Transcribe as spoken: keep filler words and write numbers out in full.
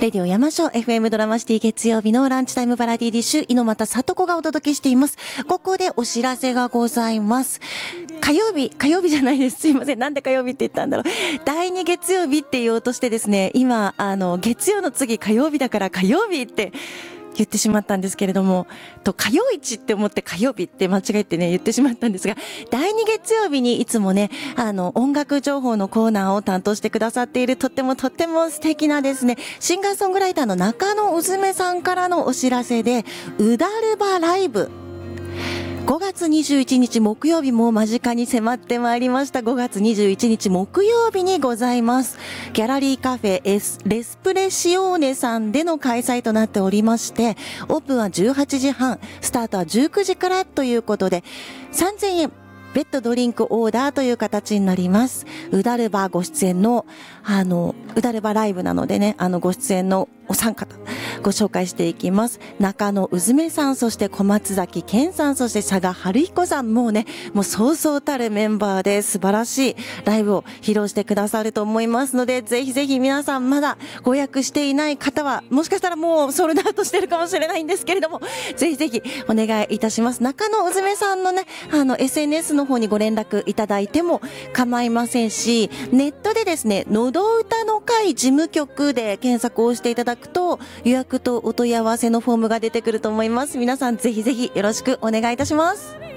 レディオ山椒 エフエム ドラマシティ月曜日のランチタイムバラエティディッシュ、猪俣里子がお届けしています。ここでお知らせがございます。火曜日、火曜日じゃないです。すいません。なんで火曜日って言ったんだろう。だいに月曜日って言おうとしてですね、今、あの、月曜の次火曜日だから火曜日って言ってしまったんですけれども、と火曜市って思って火曜日って間違えてね言ってしまったんですが、だいに月曜日にいつもね、あの音楽情報のコーナーを担当してくださっているとってもとっても素敵なですね、シンガーソングライターの中野うずめさんからのお知らせで、うだるばライブごがつにじゅういちにち木曜日も間近に迫ってまいりました。ごがつにじゅういちにち木曜日にございます。ギャラリーカフェエスレスプレシオーネさんでの開催となっておりまして、オープンはじゅうはちじはん、スタートはじゅうくじからということで、さんぜんえんベッドドリンクオーダーという形になります。うだるばご出演の、あの、うだるばライブなのでね、あのご出演のお三方ご紹介していきます。中野うずめさん、そして小松崎健さん、そして佐賀春彦さん、もうね、もうそうそうたるメンバーで素晴らしいライブを披露してくださると思いますので、ぜひぜひ皆さんまだご予約していない方は、もしかしたらもうソールドアウトしてるかもしれないんですけれども、ぜひぜひお願いいたします。中野うずめさんのね、あの エスエヌエス の方にご連絡いただいても構いませんし、ネットでですね、のどうたの会事務局で検索をしていただくと予約とお問い合わせのフォームが出てくると思います。皆さんぜひぜひよろしくお願いいたします。